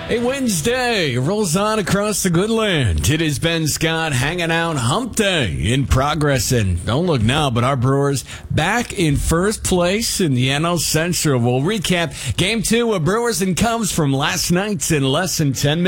A Wednesday rolls on across the good land. It is Ben Scott hanging out, hump day in progress. And don't look now, but our Brewers back in first place in the NL Central. We'll recap Game 2 of Brewers and Cubs from last night's in less than 10 minutes.